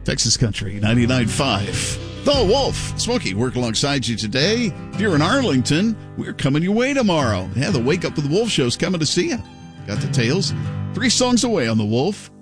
Texas Country 99.5. The Wolf. Smokey, work alongside you today. If you're in Arlington, we're coming your way tomorrow. Yeah, the Wake Up with the Wolf show's coming to see you. Got details 3 songs away on The Wolf.